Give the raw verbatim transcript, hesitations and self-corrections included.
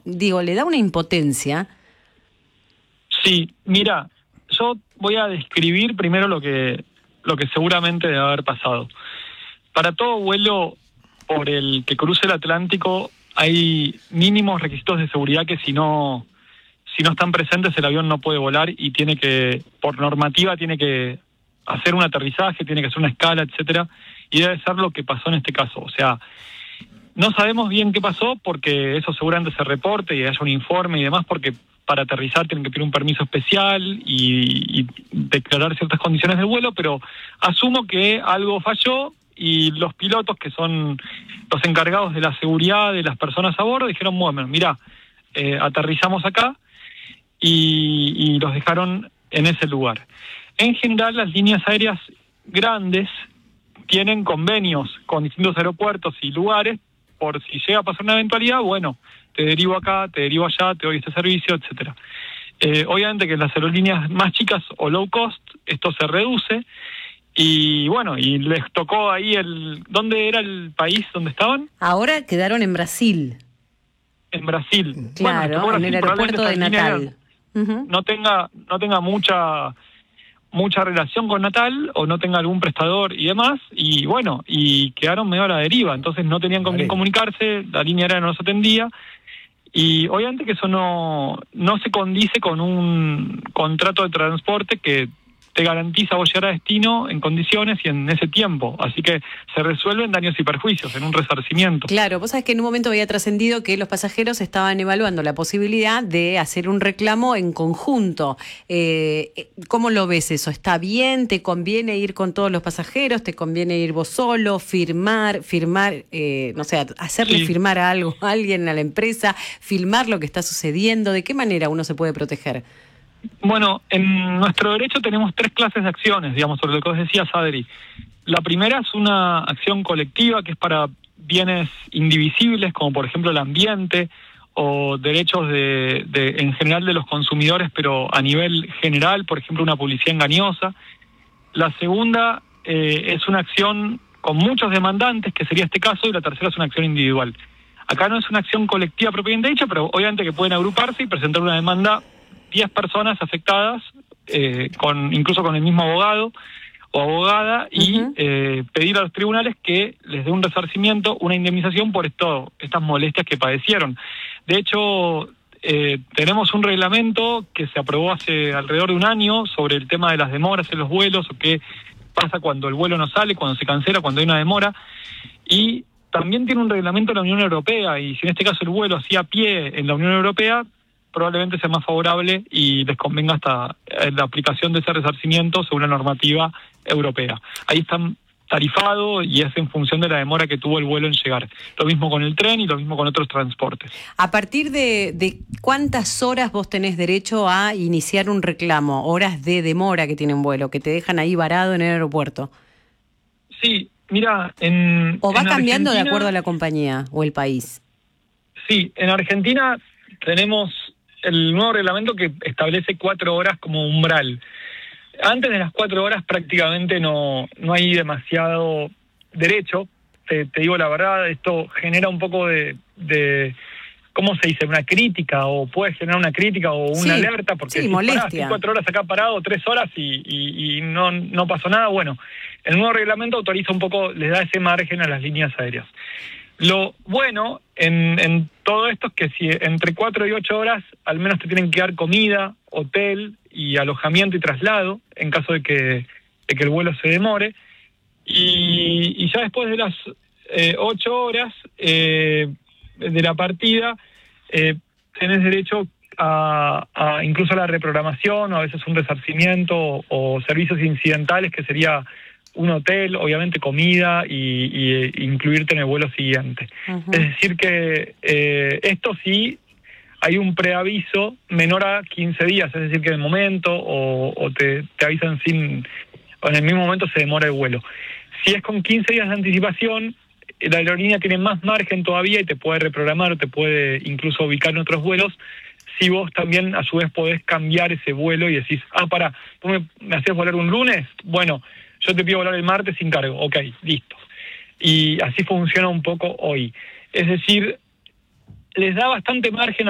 uno, digo, le da una impotencia. Sí, mira, yo voy a describir primero lo que, lo que seguramente debe haber pasado. Para todo vuelo por el que cruce el Atlántico hay mínimos requisitos de seguridad que si no, si no están presentes el avión no puede volar y tiene que, por normativa, tiene que hacer un aterrizaje, tiene que hacer una escala, etcétera, y debe ser lo que pasó en este caso. O sea, no sabemos bien qué pasó porque eso seguramente se reporte y haya un informe y demás, porque para aterrizar tienen que pedir un permiso especial y, y declarar ciertas condiciones del vuelo, pero asumo que algo falló y los pilotos, que son los encargados de la seguridad de las personas a bordo, dijeron, bueno, mira, eh, aterrizamos acá y, y los dejaron en ese lugar. En general, las líneas aéreas grandes tienen convenios con distintos aeropuertos y lugares, por si llega a pasar una eventualidad, bueno, te derivo acá, te derivo allá, te doy este servicio, etcétera. Eh, obviamente que en las aerolíneas más chicas o low cost esto se reduce y bueno, y les tocó ahí el... ¿Dónde era el país donde estaban? Ahora quedaron en Brasil. En Brasil. Claro, bueno, Brasil, en el aeropuerto de Natal. Uh-huh. No tenga, no tenga mucha... mucha relación con Natal o no tenga algún prestador y demás, y bueno, y quedaron medio a la deriva, entonces no tenían con quién comunicarse, la línea aérea no los atendía, y obviamente que eso no, no se condice con un contrato de transporte que te garantiza vos llegar a destino en condiciones y en ese tiempo, así que se resuelven daños y perjuicios en un resarcimiento. Claro, vos sabés que en un momento había trascendido que los pasajeros estaban evaluando la posibilidad de hacer un reclamo en conjunto. Eh, ¿Cómo lo ves eso? ¿Está bien? ¿Te conviene ir con todos los pasajeros? ¿Te conviene ir vos solo? ¿Firmar? ¿Firmar? Eh, no sé, hacerle sí. firmar a algo, a alguien, a la empresa? ¿Filmar lo que está sucediendo? ¿De qué manera uno se puede proteger? Bueno, en nuestro derecho tenemos tres clases de acciones, digamos, sobre lo que vos decías, Adri. La primera es una acción colectiva que es para bienes indivisibles, como por ejemplo el ambiente o derechos de, de en general de los consumidores, pero a nivel general, por ejemplo, una publicidad engañosa. La segunda eh, es una acción con muchos demandantes, que sería este caso, y la tercera es una acción individual. Acá no es una acción colectiva propiamente dicha, pero obviamente que pueden agruparse y presentar una demanda diez personas afectadas, eh, con incluso con el mismo abogado o abogada, y uh-huh. eh, pedir a los tribunales que les dé un resarcimiento, una indemnización por esto, estas molestias que padecieron. De hecho, eh, tenemos un reglamento que se aprobó hace alrededor de un año sobre el tema de las demoras en los vuelos, o qué pasa cuando el vuelo no sale, cuando se cancela, cuando hay una demora, y también tiene un reglamento de la Unión Europea, y si en este caso el vuelo hacía pie en la Unión Europea, probablemente sea más favorable y les convenga hasta la aplicación de ese resarcimiento según la normativa europea. Ahí están tarifado y es en función de la demora que tuvo el vuelo en llegar. Lo mismo con el tren y lo mismo con otros transportes. ¿A partir de, de cuántas horas vos tenés derecho a iniciar un reclamo? Horas de demora que tiene un vuelo, que te dejan ahí varado en el aeropuerto. Sí, mira, en ¿O va en cambiando Argentina, de acuerdo a la compañía o el país? Sí, en Argentina tenemos el nuevo reglamento que establece cuatro horas como umbral. Antes de las cuatro horas prácticamente no, no hay demasiado derecho, te, te digo la verdad, esto genera un poco de, de, ¿cómo se dice? Una crítica, o puede generar una crítica o una sí, alerta, porque sí, si molestia. Parás, cuatro horas acá parado, tres horas y, y, y no, no pasó nada, bueno, el nuevo reglamento autoriza un poco, les da ese margen a las líneas aéreas. Lo bueno en, en todo esto es que si entre cuatro y ocho horas al menos te tienen que dar comida, hotel y alojamiento y traslado en caso de que, de que el vuelo se demore. Y, y ya después de las eh, ocho horas eh, de la partida eh, tenés derecho a, a incluso a la reprogramación o a veces un resarcimiento o, o servicios incidentales, que sería un hotel, obviamente comida y, y incluirte en el vuelo siguiente. Uh-huh. Es decir que eh, esto sí hay un preaviso menor a quince días, es decir que en el momento o, o te, te avisan sin, o en el mismo momento se demora el vuelo. Si es con quince días de anticipación, la aerolínea tiene más margen todavía y te puede reprogramar o te puede incluso ubicar en otros vuelos, si vos también a su vez podés cambiar ese vuelo y decís, ah, pará, ¿tú me, me hacés volar un lunes? Bueno, yo te pido volar el martes sin cargo, ok, listo. Y así funciona un poco hoy. Es decir, les da bastante margen